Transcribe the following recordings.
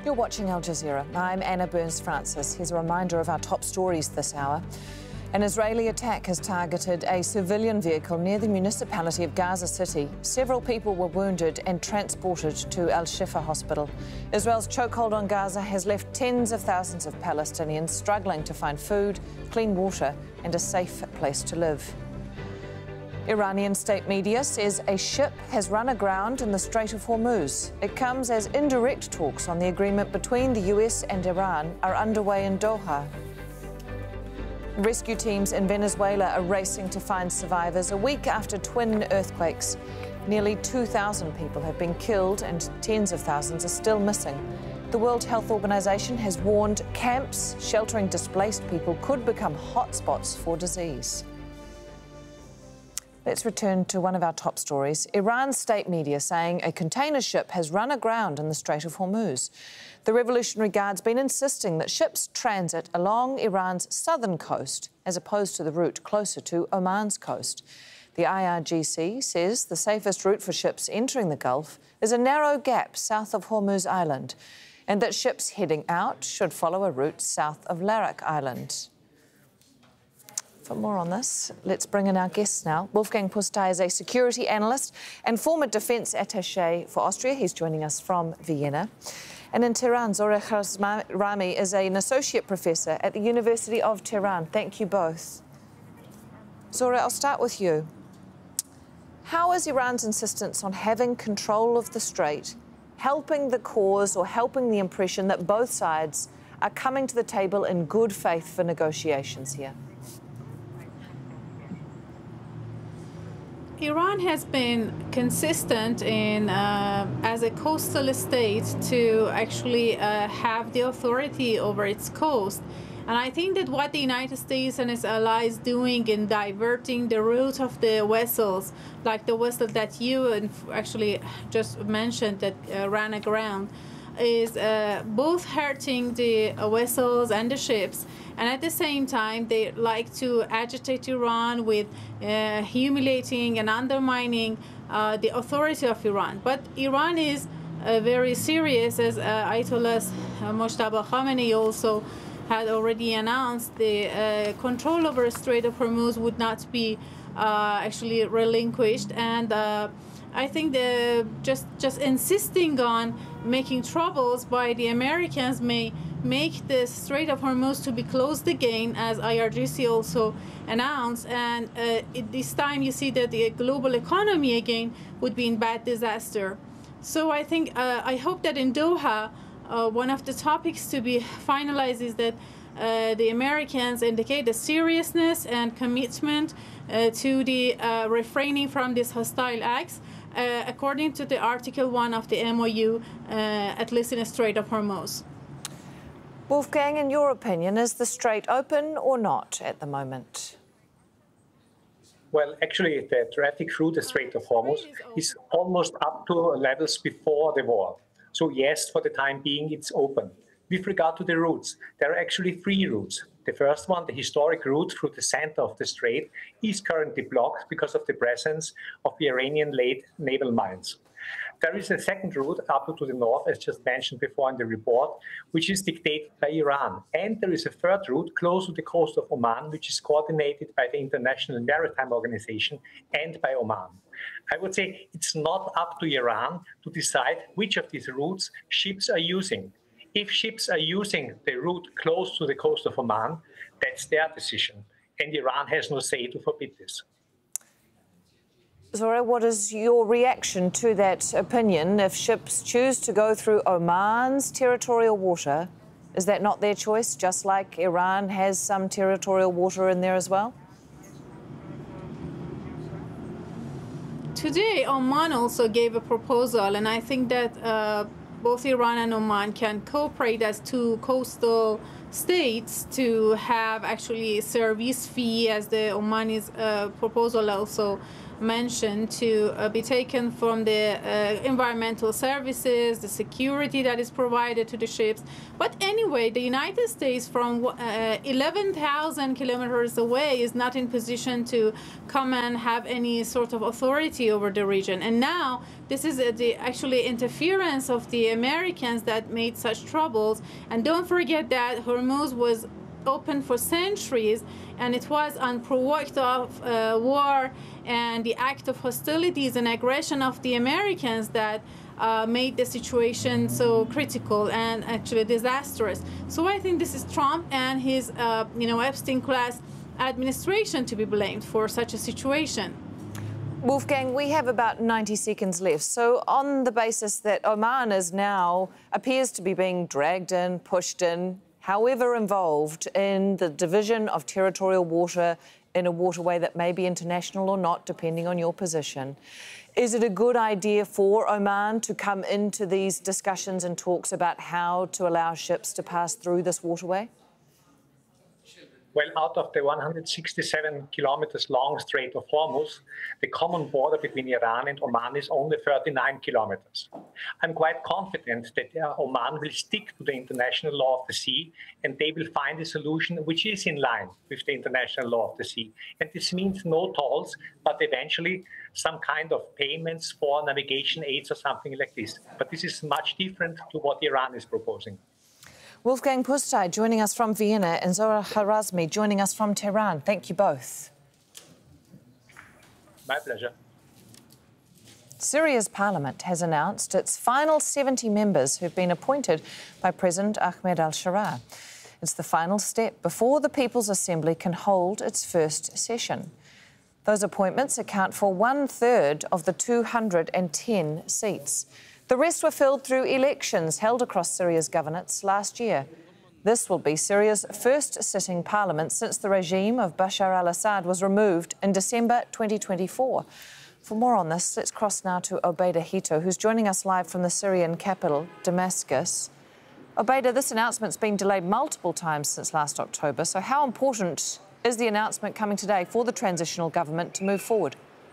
You're watching Al Jazeera. I'm Anna Burns-Francis. Here's a reminder of our top stories this hour. An Israeli attack has targeted a civilian vehicle near the municipality of Gaza City. Several people were wounded and transported to Al-Shifa hospital. Israel's chokehold on Gaza has left tens of thousands of Palestinians struggling to find food, clean water and a safe place to live. Iranian state media says a ship has run aground in the Strait of Hormuz. It comes as indirect talks on the agreement between the US and Iran are underway in Doha. Rescue teams in Venezuela are racing to find survivors a week after twin earthquakes. Nearly 2,000 people have been killed and tens of thousands are still missing. The World Health Organization has warned camps sheltering displaced people could become hotspots for disease. Let's return to one of our top stories. Iran's state media saying a container ship has run aground in the Strait of Hormuz. The Revolutionary Guard's been insisting that ships transit along Iran's southern coast as opposed to the route closer to Oman's coast. The IRGC says the safest route for ships entering the Gulf is a narrow gap south of Hormuz Island and that ships heading out should follow a route south of Larak Island. For more on this, let's bring in our guests now. Wolfgang Pusztai is a security analyst and former defence attaché for Austria. He's joining us from Vienna. And in Tehran, Zohreh Khazrami is an associate professor at the University of Tehran. Thank you both. Zohreh, I'll start with you. How is Iran's insistence on having control of the strait helping the cause or helping the impression that both sides are coming to the table in good faith for negotiations here? Iran has been consistent in, as a coastal state, to actually have the authority over its coast. And I think that what the United States and its allies doing in diverting the route of the vessels, like the vessel that you actually just mentioned that ran aground, is both hurting the vessels and the ships, and at the same time they like to agitate Iran with humiliating and undermining the authority of Iran. But Iran is very serious, as Ayatollah Mojtaba Khamenei also had already announced. The control over the Strait of Hormuz would not be actually relinquished, and I think just insisting on making troubles by the Americans may make the Strait of Hormuz to be closed again, as IRGC also announced. And this time you see that the global economy again would be in bad disaster. So I think, I hope that in Doha, one of the topics to be finalized is that the Americans indicate the seriousness and commitment to the refraining from these hostile acts, according to the Article 1 of the MOU, at least in the Strait of Hormuz. Wolfgang, in your opinion, is the strait open or not at the moment? Well, actually, the traffic through the Strait of Hormuz is almost up to levels before the war. So yes, for the time being, it's open. With regard to the routes, there are actually three routes. The first one, the historic route through the center of the strait, is currently blocked because of the presence of the Iranian-laid naval mines. There is a second route up to the north, as just mentioned before in the report, which is dictated by Iran. And there is a third route close to the coast of Oman, which is coordinated by the International Maritime Organization and by Oman. I would say it's not up to Iran to decide which of these routes ships are using. If ships are using the route close to the coast of Oman, that's their decision. And Iran has no say to forbid this. Zohreh, what is your reaction to that opinion? If ships choose to go through Oman's territorial water, is that not their choice, just like Iran has some territorial water in there as well? Today, Oman also gave a proposal, and I think that both Iran and Oman can cooperate as two coastal states to have actually service fee, as the Omani's proposal also mentioned to be taken from the environmental services, the security that is provided to the ships. But anyway, the United States from 11,000 kilometers away is not in position to come and have any sort of authority over the region. And now this is the actually interference of the Americans that made such troubles. And don't forget that Hormuz was open for centuries, and it was unprovoked of war and the act of hostilities and aggression of the Americans that made the situation so critical and actually disastrous. So I think this is Trump and his, Epstein-class administration to be blamed for such a situation. Wolfgang, we have about 90 seconds left. So on the basis that Oman is now appears to be being dragged in, pushed in, however involved in the division of territorial water in a waterway that may be international or not, depending on your position, is it a good idea for Oman to come into these discussions and talks about how to allow ships to pass through this waterway? Well, out of the 167 kilometers long Strait of Hormuz, the common border between Iran and Oman is only 39 kilometers. I'm quite confident that Oman will stick to the international law of the sea, and they will find a solution which is in line with the international law of the sea. And this means no tolls, but eventually some kind of payments for navigation aids or something like this. But this is much different to what Iran is proposing. Wolfgang Pusztai joining us from Vienna and Zohra Khwarazmi joining us from Tehran. Thank you both. My pleasure. Syria's parliament has announced its final 70 members who've been appointed by President Ahmed al-Sharaa. It's the final step before the People's Assembly can hold its first session. Those appointments account for 1/3 of the 210 seats. The rest were filled through elections held across Syria's governance last year. This will be Syria's first sitting parliament since the regime of Bashar al-Assad was removed in December 2024. For more on this, let's cross now to Obaida Hito, who's joining us live from the Syrian capital, Damascus. Obaida, this announcement's been delayed multiple times since last October, so how important is the announcement coming today for the transitional government to move forward?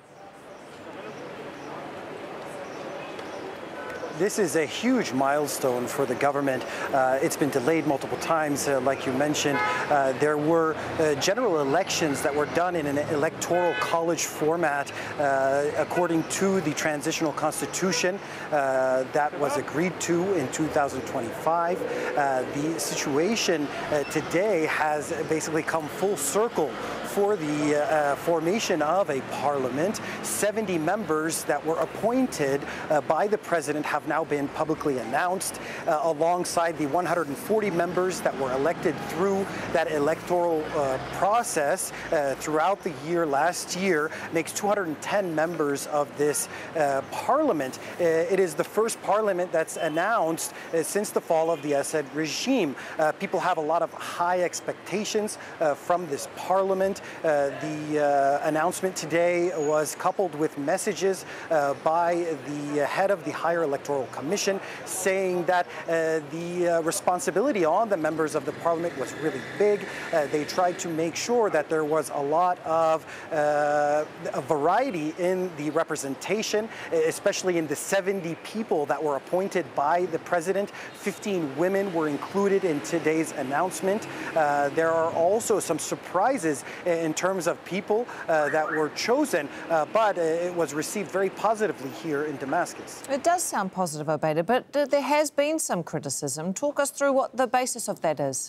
This is a huge milestone for the government. It's been delayed multiple times, like you mentioned. There were general elections that were done in an electoral college format according to the transitional constitution that was agreed to in 2025. The situation today has basically come full circle for the formation of a parliament. 70 members that were appointed by the president have now been publicly announced, alongside the 140 members that were elected through that electoral process throughout the year last year, makes 210 members of this parliament. It is the first parliament that's announced since the fall of the Assad regime. People have a lot of high expectations from this parliament. The announcement today was coupled with messages by the head of the Higher Electoral Commission saying that the responsibility on the members of the parliament was really big. They tried to make sure that there was a lot of a variety in the representation, especially in the 70 people that were appointed by the president. 15 women were included in today's announcement. There are also some surprises in terms of people that were chosen, but it was received very positively here in Damascus. It does sound positive, Obaida, but there has been some criticism. Talk us through what the basis of that is.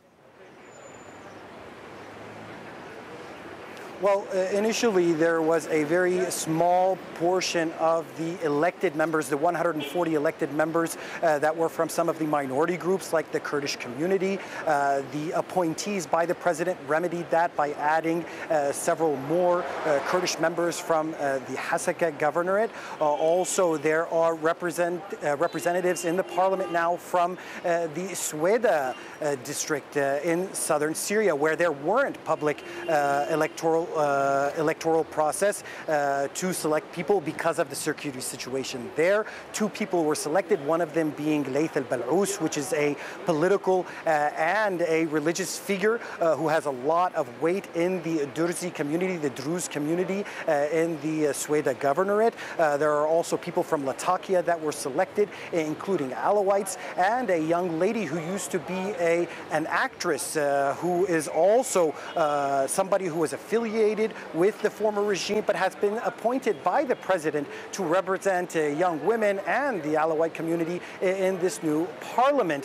Well, initially there was a very small portion of the elected members, the 140 elected members that were from some of the minority groups like the Kurdish community. The appointees by the president remedied that by adding several more Kurdish members from the Hasaka governorate. Also, there are representatives in the parliament now from the Sweda district in southern Syria, where there weren't public electoral electoral process to select people because of the security situation there. 2 people were selected, one of them being Laith al-Bal'ous, which is a political and a religious figure who has a lot of weight in the Durzi community, the Druze community in the Sweda governorate. There are also people from Latakia that were selected, including Alawites, and a young lady who used to be an actress who is also somebody who was affiliated with the former regime but has been appointed by the president to represent young women and the Alawite community in this new parliament.